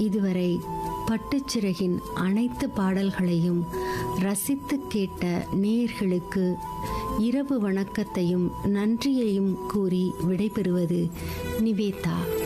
இதுவரை பட்டுச்சிறகின் அனைத்து பாடல்களையும் ரசித்து கேட்ட நேயர்களுக்கு இரவு வணக்கத்தையும் நன்றியையும் கூறி விடைபெறுவது நிவேதா.